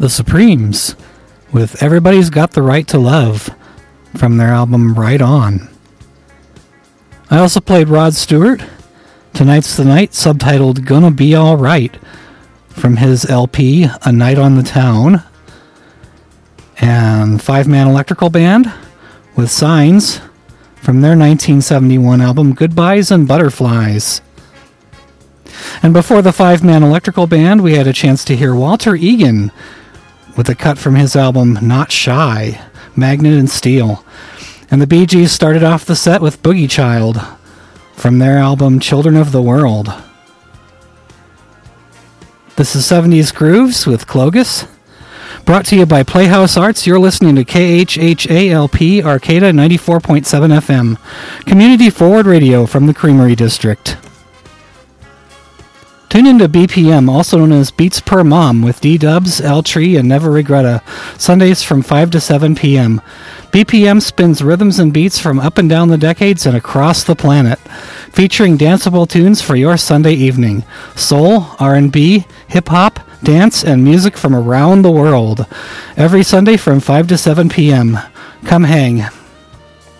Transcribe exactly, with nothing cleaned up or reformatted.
The Supremes with Everybody's Got the Right to Love from their album Right On. I also played Rod Stewart, Tonight's the Night, subtitled Gonna Be Alright, from his L P A Night on the Town. And Five Man Electrical Band with Signs from their nineteen seventy-one album Goodbyes and Butterflies. And before the Five Man Electrical Band, we had a chance to hear Walter Egan with a cut from his album Not Shy, Magnet and Steel. And the Bee Gees started off the set with Boogie Child from their album Children of the World. This is seventies Grooves with Clogus. Brought to you by Playhouse Arts, you're listening to K H H A L P Arcata ninety-four point seven F M, Community Forward Radio from the Creamery District. Tune into B P M, also known as Beats Per Mom, with D-Dubs, L-Tree, and Never Regretta, Sundays from five to seven p.m. B P M spins rhythms and beats from up and down the decades and across the planet, featuring danceable tunes for your Sunday evening. Soul, R and B, hip-hop, dance, and music from around the world. Every Sunday from five to seven p.m. Come hang.